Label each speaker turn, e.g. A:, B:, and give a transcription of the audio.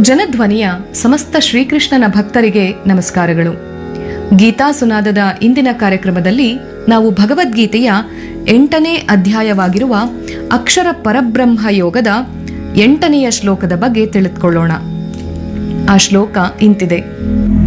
A: ಜನಧ್ವನಿಯ ಸಮಸ್ತ ಶ್ರೀಕೃಷ್ಣನ ಭಕ್ತರಿಗೆ ನಮಸ್ಕಾರಗಳು. ಗೀತಾ ಸುನಾದದ ಇಂದಿನ ಕಾರ್ಯಕ್ರಮದಲ್ಲಿ ನಾವು ಭಗವದ್ಗೀತೆಯ 8ನೇ ಅಧ್ಯಾಯವಾಗಿರುವ ಅಕ್ಷರ ಪರಬ್ರಹ್ಮ ಯೋಗದ 8ನೆಯ ಶ್ಲೋಕದ ಬಗ್ಗೆ ತಿಳಿದುಕೊಳ್ಳೋಣ. ಆ ಶ್ಲೋಕ ಇಂತಿದೆ: